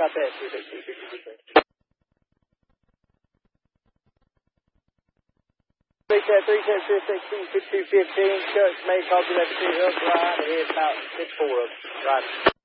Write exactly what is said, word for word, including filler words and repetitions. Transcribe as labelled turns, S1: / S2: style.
S1: Got that, two sixteen, fifty-three. three ten, three ten, two sixteen, fifty-two fifteen. Chuck, may call you left two up, right ahead, about six four up, right.